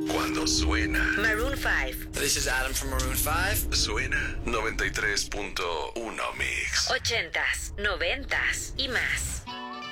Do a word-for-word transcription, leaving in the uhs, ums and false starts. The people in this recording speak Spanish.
Cuando suena Maroon five. This is Adam from Maroon five. Suena noventa y tres punto uno Mix. Ochentas, noventas y más.